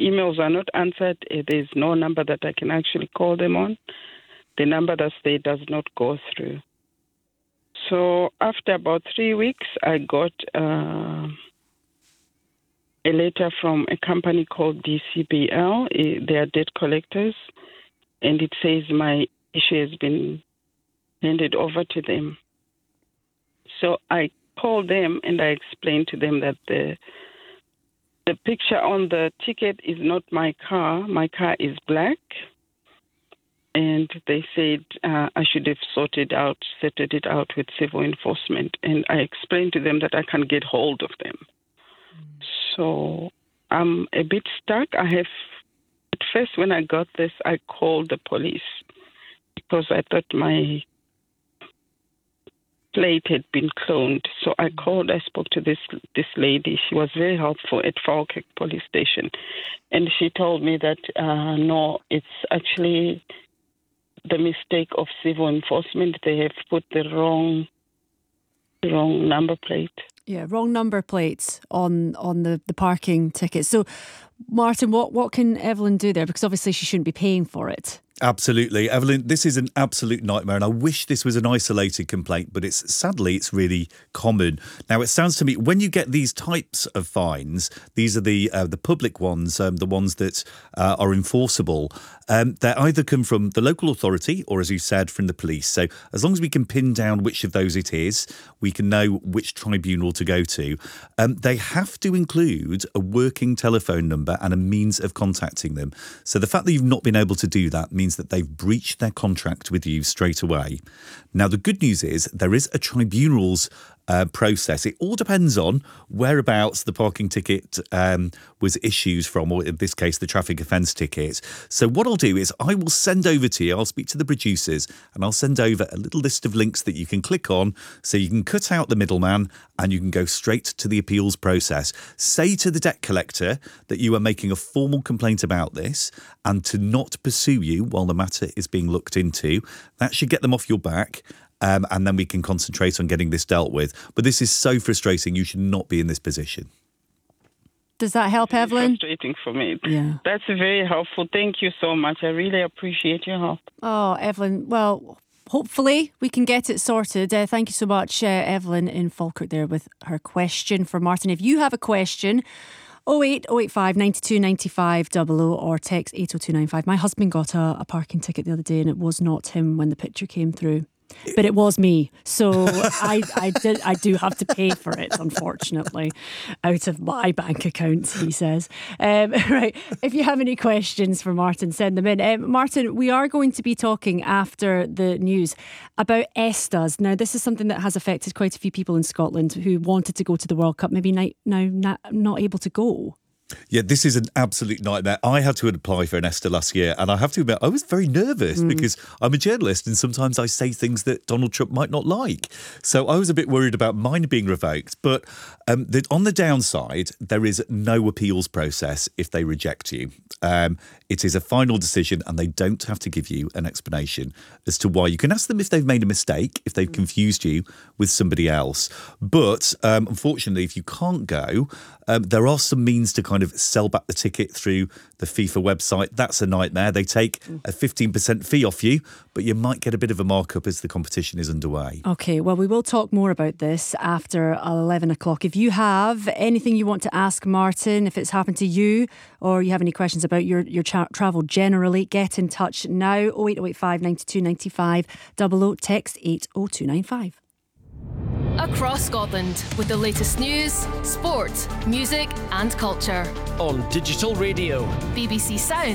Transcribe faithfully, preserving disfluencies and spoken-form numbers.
emails are not answered. Uh, There's no number that I can actually call them on. The number that's there does not go through. So after about three weeks, I got uh, a letter from a company called D C B L. Uh, They are debt collectors. And it says my issue has been handed over to them. So I called them and I explained to them that the the picture on the ticket is not my car. My car is black. And they said uh, I should have sorted out, settled it out with civil enforcement. And I explained to them that I can't get hold of them. Mm. So I'm a bit stuck. I have, at first when I got this, I called the police because I thought my plate had been cloned. So I called, I spoke to this this lady. She was very helpful at Falkirk Police Station. And she told me that, uh, no, it's actually the mistake of civil enforcement. They have put the wrong wrong number plate. Yeah, wrong number plates on on the, the parking ticket. So, Martin, what, what can Evelyn do there? Because obviously she shouldn't be paying for it. Absolutely. Evelyn, this is an absolute nightmare, and I wish this was an isolated complaint, but it's sadly, it's really common. Now, it sounds to me, when you get these types of fines, these are the uh, the public ones, um, the ones that uh, are enforceable, um, they either come from the local authority or, as you said, from the police. So as long as we can pin down which of those it is, we can know which tribunal to go to. Um, they have to include a working telephone number and a means of contacting them. So the fact that you've not been able to do that means that they've breached their contract with you straight away. Now, the good news is there is a tribunal's uh, process. It all depends on whereabouts the parking ticket um, was issued from, or in this case, the traffic offence ticket. So what I'll do is I will send over to you, I'll speak to the producers, and I'll send over a little list of links that you can click on so you can cut out the middleman and you can go straight to the appeals process. Say to the debt collector that you are making a formal complaint about this and to not pursue you while the matter is being looked into. That should get them off your back. Um, and then we can concentrate on getting this dealt with. But this is so frustrating. You should not be in this position. Does that help, It's Evelyn? frustrating for me. Yeah. That's very helpful. Thank you so much. I really appreciate your help. Oh, Evelyn, well, hopefully we can get it sorted. Uh, thank you so much, uh, Evelyn in Falkirk there with her question for Martin. If you have a question, oh eight oh eight five, nine two nine five, double oh or text eight oh two nine five. My husband got a, a parking ticket the other day and it was not him when the picture came through. But it was me, so I, I did I do have to pay for it, unfortunately, out of my bank account, he says. Um, right, if you have any questions for Martin, send them in. Um, Martin, we are going to be talking after the news about ESTAs. Now, this is something that has affected quite a few people in Scotland who wanted to go to the World Cup, maybe now, now not, not able to go. Yeah, this is an absolute nightmare. I had to apply for an ESTA last year, and I have to admit, I was very nervous mm. because I'm a journalist and sometimes I say things that Donald Trump might not like. So I was a bit worried about mine being revoked. But um, the, on the downside, there is no appeals process if they reject you. Um, it is a final decision and they don't have to give you an explanation as to why. You can ask them if they've made a mistake, if they've mm. confused you with somebody else. But um, unfortunately, if you can't go, um, there are some means to kind of sell back the ticket through the FIFA website. That's a nightmare. They take a fifteen percent fee off you, but you might get a bit of a markup as the competition is underway. OK, well, we will talk more about this after eleven o'clock. If you have anything you want to ask Martin, if it's happened to you or you have any questions about your, your tra- travel generally, get in touch now. oh eight oh eight five, nine two nine five, double oh, text eight oh two nine five. Across Scotland with the latest news, sport, music and culture. On digital radio. B B C Sound